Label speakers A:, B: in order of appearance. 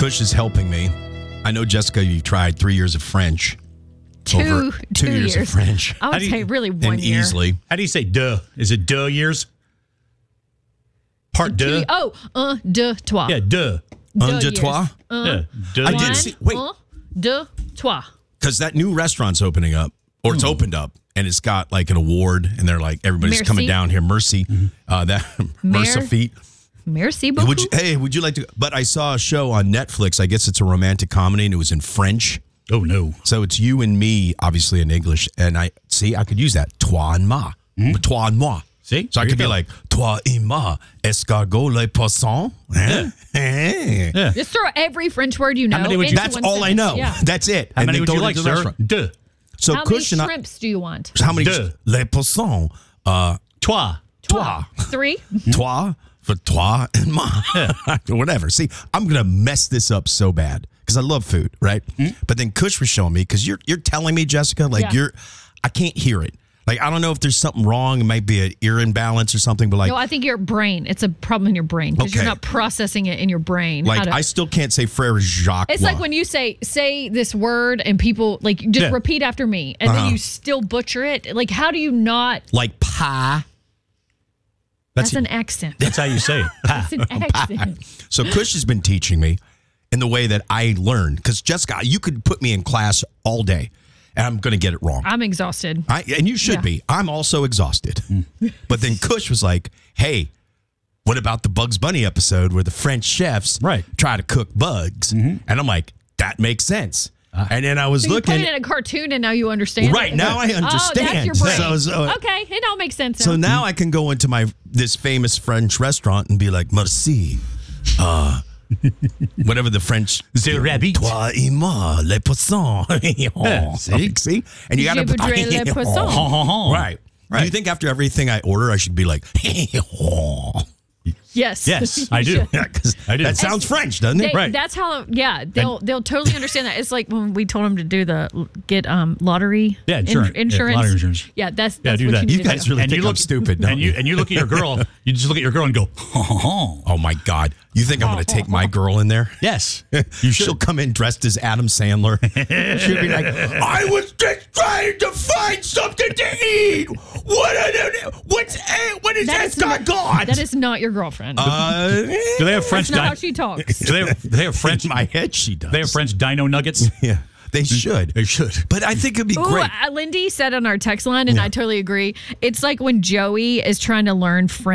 A: Kush is helping me. I know, Jessica, you tried 3 years of French.
B: Two
A: years of French.
B: I would say really 1 year.
A: Easily.
C: How do you say duh? Is it duh years? Part duh?
B: De toi.
C: Yeah, duh.
A: Un, deux, trois?
C: Yeah, duh.
A: I did see. Wait.
B: De toi.
A: Because that new restaurant's opening up, or it's opened up, and it's got like an award, and they're like, everybody's
B: Merci.
A: coming down here. Mercy. That Mercy feet.
B: Merci beaucoup.
A: Would you like to? But I saw a show on Netflix. I guess it's a romantic comedy, and it was in French.
C: Oh, no.
A: So it's you and me, obviously in English. And I could use that. Toi et moi. Toi et moi.
C: See?
A: So I could be like, toi et moi, escargot le poisson.
C: Yeah.
B: Just throw every French word you know.
C: How many would you-
A: That's all I know.
B: Yeah.
A: That's it.
C: How
A: And
C: many
A: then
C: would you
A: throw it
C: like,
A: to the
C: sir?
A: restaurant.
C: Duh.
A: So
B: How
A: Kush
B: many
A: and I.
B: shrimps do you want?
A: How many?
C: Deux.
A: Le poisson.
C: Toi.
A: Toi.
B: 3.
A: Toi for toi and moi. Whatever. See, I'm going to mess this up so bad because I love food, right? But then Kush was showing me, because you're telling me, Jessica, like I can't hear it. Like, I don't know if there's something wrong. It might be an ear imbalance or something, but like.
B: No, I think your brain. It's a problem in your brain because you're not processing it in your brain.
A: Like, I still can't say Frère Jacques.
B: It's like when you say this word and people like just repeat after me and then you still butcher it. Like, how do you not?
A: Like pie.
B: That's an accent.
C: That's how you say it.
B: That's an accent.
A: So Kush has been teaching me in the way that I learn. Because Jessica, you could put me in class all day and I'm going to get it wrong.
B: I'm exhausted.
A: And you should be. I'm also exhausted. But then Kush was like, hey, what about the Bugs Bunny episode where the French chefs try to cook bugs? And I'm like, that makes sense. And then I was looking.
B: You put it in a cartoon and now you understand.
A: Right, now I understand.
B: Oh, that's your brain.
A: So,
B: okay, it all makes sense now.
A: So now I can go into this famous French restaurant and be like, merci. Whatever the French.
C: The rabbit.
A: Toi et moi, les poissons. See? And you got to
B: Je voudrais les poissons.
A: Right. Do you think after everything I order, I should be like,
B: Yes.
C: Yes, I do.
A: Yeah, because that sounds French, doesn't it?
C: Right.
B: That's how. Yeah, they'll totally understand that. It's like when we told them to do get lottery.
C: Yeah, insurance.
B: Insurance.
C: Lottery insurance.
B: Yeah, that's
C: do
B: what
C: that.
B: you need
A: You
B: to
A: guys
B: do.
A: really
C: And
A: think
C: you
A: I'm
C: look
A: stupid, don't you?
C: And you look at your girl. You just look at your girl and go,
A: Oh, my God. You think I'm going to take my girl in there?
C: yes.
A: She'll come in dressed as Adam Sandler. She'll be like, I was just trying to find something to eat. What is
B: That
A: escargot?
B: That is not your girlfriend.
C: Do they have French?
B: That's not how she talks.
C: Do they have French?
A: In my head, she does.
C: They have French dino nuggets.
A: Yeah, they should.
C: They should.
A: But I think it'd be
B: Ooh,
A: great.
B: Lindy said on our text line, and I totally agree. It's like when Joey is trying to learn French.